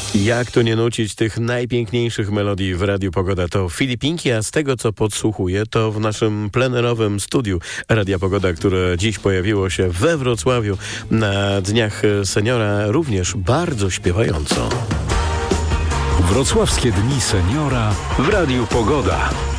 Jak tu nie nucić tych najpiękniejszych melodii w Radiu Pogoda? To Filipinki, a z tego co podsłuchuję, to w naszym plenerowym studiu Radia Pogoda, które dziś pojawiło się we Wrocławiu na Dniach Seniora, również bardzo śpiewająco. Wrocławskie Dni Seniora w Radiu Pogoda.